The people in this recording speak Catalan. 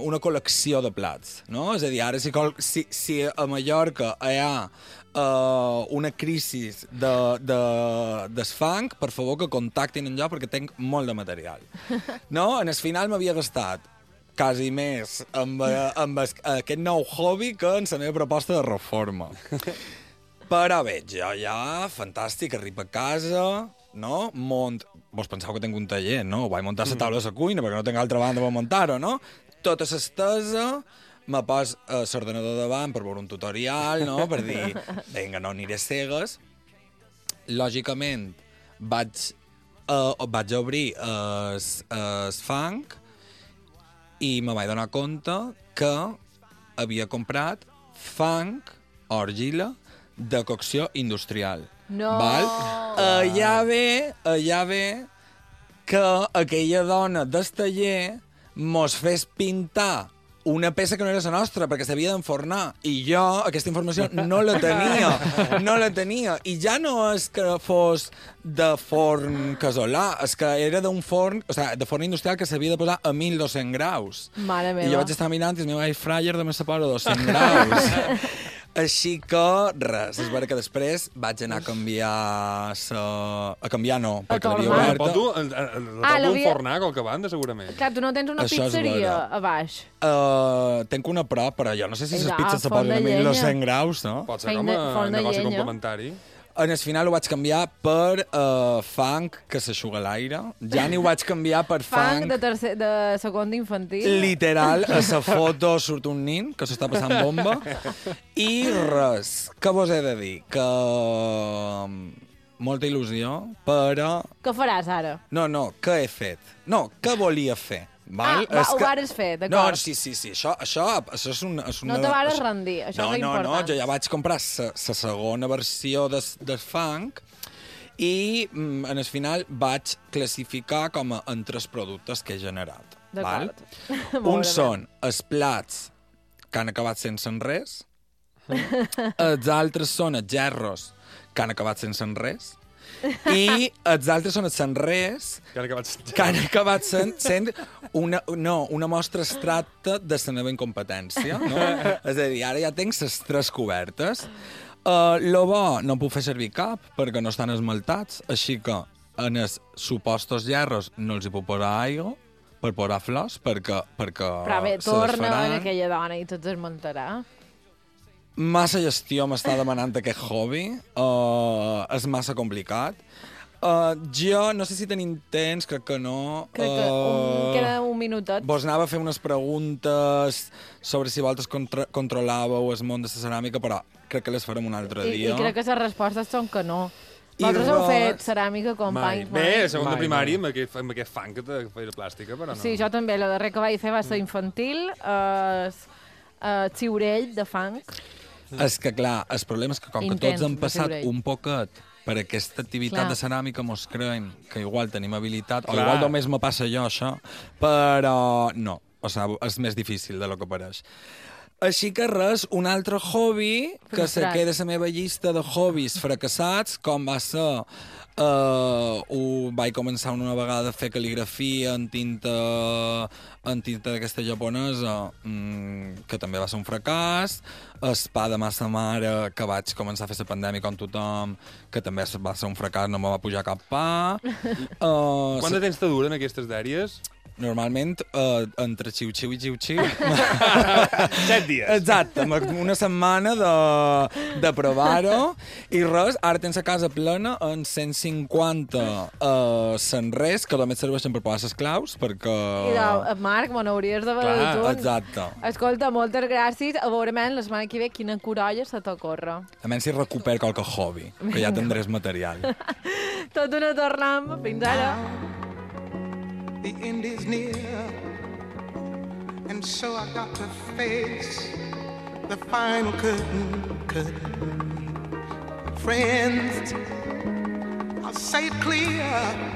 una col·lecció de plats, no? És a dir, ara si a Mallorca hi ha una crisi d'esfang, per favor que contactin amb jo perquè tinc molt de material. No? En el final m'havia gastat quasi més amb aquest nou hobby que en la meva proposta de reforma. Però veig, jo ja, fantàstic, arribo a casa, no? Vos penseu que tinc un taller, no? Vaig muntar la taula a la cuina perquè no tinc altra banda per muntar-ho, no? Tota l'estesa, me pos l'ordenador davant per veure un tutorial, no? Per dir, vinga, no aniré cegues. Lògicament, vaig obrir el fang i me vaig donar compte que havia comprat fang o argila de cocció industrial. No! Val? Allà ve que aquella dona del taller mos fes pintar una peça que no era la nostra, perquè s'havia d'enfornar. I jo, aquesta informació, no la tenia. I ja no és que fos de forn casolà, és que era d'un forn, o sigui, de forn industrial que s'havia de posar a 1.200 graus. Mare meva. I jo vaig estar mirant i el meu air fryer també se posa a 200 graus. Així que, res, és vera que després vaig anar a canviar perquè l'havia oberta. Però tu la pot enfornar qualque banda, segurament. Clar, tu no tens una pizzeria a baix. Tenc una prop, però jo no sé si les pizzas se posen a 1.200 graus, no? Pot ser com a negoci complementari. En el final ho vaig canviar per fang que s'aixuga l'aire. Ja ni ho vaig canviar per fang... Fang de segon d'infantil. Literal, a la foto surt un nin que s'està passant bomba. I res, què vos he de dir? Que molta il·lusió, però... Què faràs ara? No, què he fet? No, què volia fer? Val? Ho vares fer, d'acord. No, sí, això és una... No te vares rendir, això és important. No, jo ja vaig comprar la segona versió del fang i en el final vaig classificar com en 3 productes que he generat. D'acord. Uns són els plats que han acabat sense res, els altres són els gerros que han acabat sense res, i els altres són els senrers que han acabat sent una mostra extracta de la meva incompetència. No? És a dir, ara ja tinc les 3 cobertes. Lo bo, no puc fer servir cap perquè no estan esmaltats, així que en els supostos gerros no els hi puc posar aigua per posar flors perquè però bé, torna en aquella dona i tot es muntarà. Massa gestió m'està demanant aquest hobby. És massa complicat. Jo no sé si tenim temps, crec que no. Crec que queda un minutet. Vos anava a fer unes preguntes sobre si vosaltres controlàveu el món de la ceràmica, però crec que les farem un altre dia. I crec que les respostes són que no. Vosaltres heu fet ceràmica, companys? Bé, segon de primària, amb aquest fang que te feia de plàstica, però no. Sí, jo també. La darrera que vaig fer va ser infantil, xiurell de fang. És que, clar, el problema és que com que tots hem passat un poquet per aquesta activitat de ceràmica, mos creiem que igual tenim habilitat, o igual només me passa jo, això, però no, o sigui, és més difícil de lo que pareix. Així que res, un altre hobby que se queda a la meva llista de hobbies fracassats, com va ser... vaig començar una vegada a fer cal·ligrafia en tinta d'aquesta japonesa, que també va ser un fracàs, el pa de massa mare, que vaig començar a fer la pandèmia com tothom, que també va ser un fracàs, no me va pujar cap pa. Quant de temps te duren aquestes dèries? Normalment, entre xiu-xiu i xiu-xiu... 7 dies. Exacte, una setmana de provar-ho. I res, ara tens la casa plena en 150 senrers que només serveixen per posar les claus, perquè... I Marc, me n'hauries de veure tu. Exacte. Escolta, moltes gràcies. A veure, la setmana que ve, quina corolla se t'ocorre. A menys si recupero qualque hobby, que ja tindré material. Tot una tornem. Fins ara. The end is near, and so I got to face the final curtain. Friends, I'll say it clear,